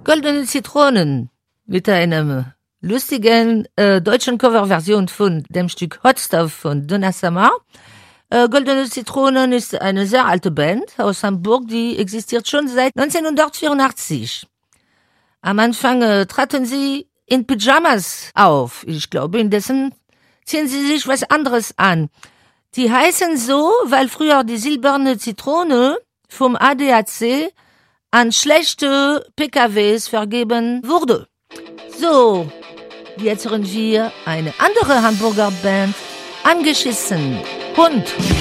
Goldene Zitronen mit einem lustigen deutschen Coverversion von dem Stück Hot Stuff von Donna Summer. Goldene Zitronen ist eine sehr alte Band aus Hamburg, die existiert schon seit 1984. Am Anfang traten sie in Pyjamas auf. Ich glaube, indessen ziehen sie sich was anderes an. Die heißen so, weil früher die silberne Zitrone vom ADAC an schlechte PKWs vergeben wurde. So, jetzt hören wir eine andere Hamburger Band, Angeschissen. Hund.